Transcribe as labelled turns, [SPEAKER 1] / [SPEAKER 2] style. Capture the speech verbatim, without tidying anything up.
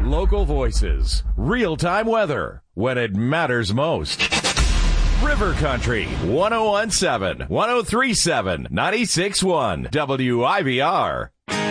[SPEAKER 1] Local voices, real-time weather, when it matters most. River Country, one oh one point seven, one oh three point seven, ninety-six point one, W I V R.